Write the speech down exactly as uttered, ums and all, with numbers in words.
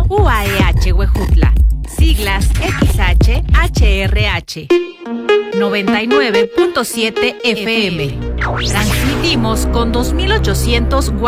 U A E H Huejutla. Siglas X H H R H. noventa y nueve punto siete F M. Transmitimos con dos mil ochocientos